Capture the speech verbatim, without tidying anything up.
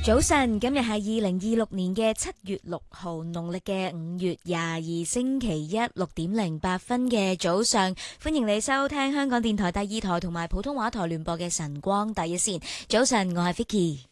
早晨，今日係二零二六年嘅七月六號，農曆嘅五月廿二，星期一，六點零八分嘅早上，歡迎你收聽香港電台第二台同埋普通話台聯播嘅晨光第一線。早晨，我係 Vicky。